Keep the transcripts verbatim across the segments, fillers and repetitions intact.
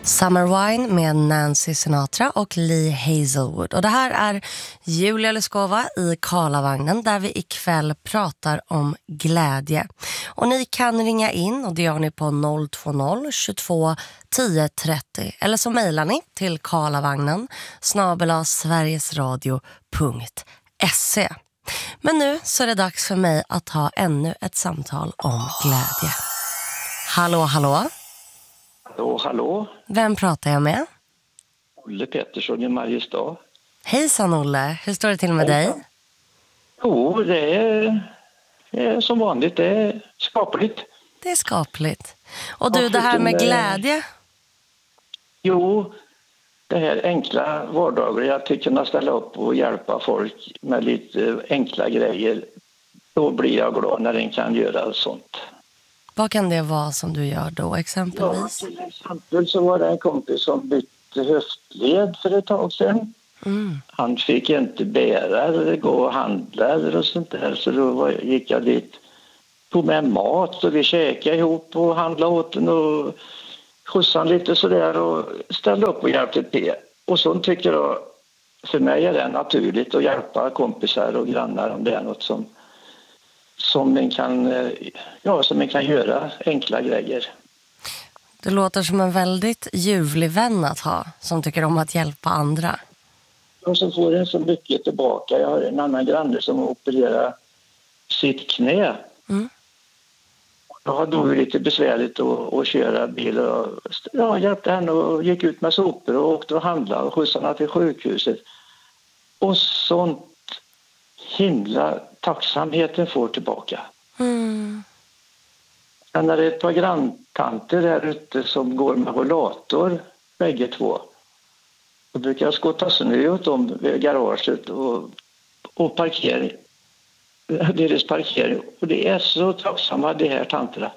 Summer Wine med Nancy Sinatra och Lee Hazelwood. Och det här är Julia Lyskova i Karlavagnen där vi ikväll pratar om glädje. Och ni kan ringa in och det gör ni på noll två noll tjugotvå tio trettio eller så mejlar ni till karlavagnen snabel-a sverigesradio punkt se. Men nu så är det dags för mig att ha ännu ett samtal om glädje. Hallå, hallå? Hallå, hallå. Vem pratar jag med? Olle Pettersson i Mariestad. Hejsan Olle, hur står det till med Hejsan. dig? Jo, det är, det är som vanligt, det är skapligt. Det är skapligt. Och du, Och det här med förutom, glädje? Jo, det här enkla vardagliga att kunna ställa upp och hjälpa folk med lite enkla grejer. Då blir jag glad när en kan göra sånt. Vad kan det vara som du gör då Ja, exempelvis? till exempel så var det en kompis som bytte höftled för ett tag sedan. Mm. Han fick inte bära eller gå och handla eller och sånt där. Så då var, gick jag dit, tog med mat och vi käkade ihop och handlade åt den och skjutsade lite sådär och ställde upp och hjälpte till. Och så tycker jag, för mig är det naturligt att hjälpa kompisar och grannar om det är något som som man kan, ja, som man kan göra enkla grejer. Du låter som en väldigt ljuvlig vän att ha som tycker om att hjälpa andra. Och så får en så mycket tillbaka. Jag har en annan granne som opererar sitt knä. Mm. Jag hade då lite besvärligt att, att köra bil och ja, hjälpte henne och gick ut med sopor och åkte och handlade och skjutsade henne till sjukhuset. Och sånt himla tacksamheten får tillbaka. Mm. Sen är det ett par granntanter där ute som går med rollator, bägge två. Då brukar jag skotta snö åt dem vid garaget och, och parkering. Deras parkering. Och det är så tacksamma de här tanterna.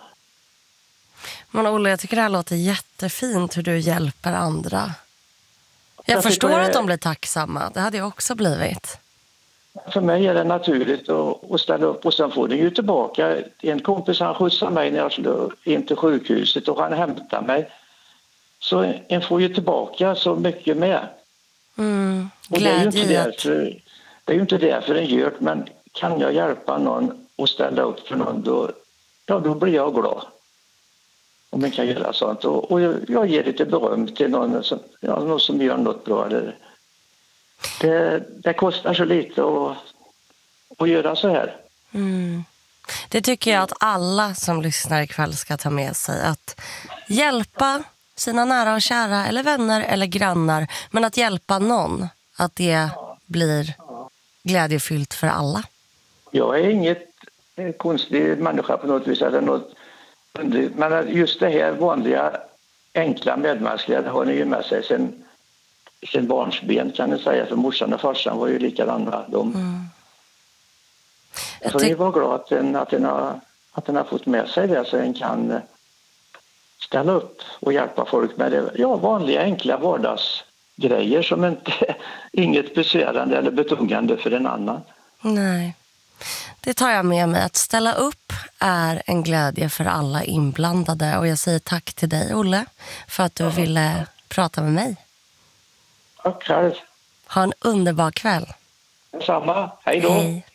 Men Olle, jag tycker det här låter jättefint hur du hjälper andra. Jag, Jag förstår tycker det- att de blir tacksamma. Det hade jag också blivit. För mig är det naturligt att, att ställa upp och sen får den ju tillbaka. En kompis han skjutsade mig när jag skulle in till sjukhuset och han hämtade mig. Så en får ju tillbaka så mycket med. Mm. Och det är ju inte Glädje i att... därför, det är ju inte därför en gör det, men kan jag hjälpa någon och ställa upp för någon då, ja, då blir jag glad. Om man kan göra sånt. Och, och jag, jag ger lite beröm till någon som, ja, någon som gör något bra. Det, det, det kostar så lite att, att göra så här. Mm. Det tycker jag att alla som lyssnar ikväll ska ta med sig. Att hjälpa sina nära och kära eller vänner eller grannar. Men att hjälpa någon. Att det blir glädjefyllt för alla. Jag är inget eh, konstig människa på något vis eller något underligt. Men just det här vanliga, enkla medmänskliga, det har ni ju med sig sen, sen barnsben kan ni säga. För morsan och farsan var ju likadana. De, Mm. Jag så tyck- jag var glad att den, att, den har, att den har fått med sig det så den kan eh, ställa upp och hjälpa folk med det. Ja, vanliga, enkla vardagsgrejer som inte är inget besvärande eller betungande för en annan. Nej. Det tar jag med mig. Att ställa upp är en glädje för alla inblandade. Och jag säger tack till dig, Olle, för att du ville prata med mig. Tack själv. Ha en underbar kväll. Detsamma. Hej då. Hej.